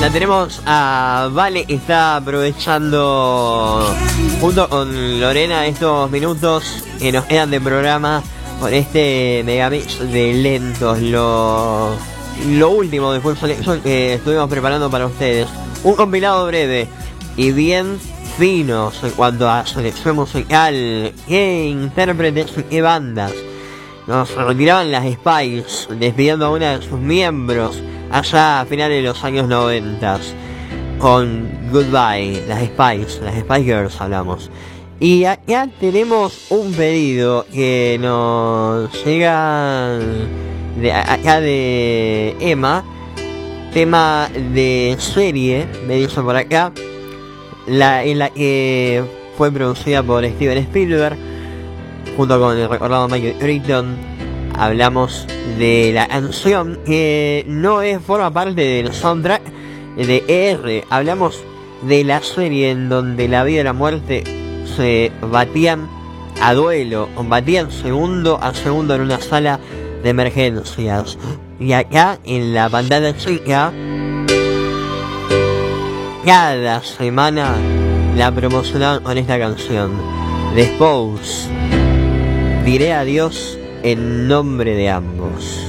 Ya tenemos a Vale, que está aprovechando junto con Lorena estos minutos que nos quedan de programa con este megamix de lentos, lo último de Full Selection que estuvimos preparando para ustedes. Un compilado breve y bien finos en cuanto a selección musical, qué intérpretes y qué bandas. Nos retiraban las Spice, despidiendo a una de sus miembros allá a finales de los años 90 con Goodbye, las Spice Girls hablamos. Y acá tenemos un pedido que nos llega de acá de Emma, tema de serie, me dice por acá, en la que fue producida por Steven Spielberg junto con el recordado Michael Crichton. Hablamos de la canción que no forma parte del soundtrack de ER. Hablamos de la serie en donde la vida y la muerte se batían a duelo, combatían segundo a segundo en una sala de emergencias. Y acá en la pantalla chica, cada semana la promocionaban con esta canción, The Pose. Diré adiós en nombre de ambos.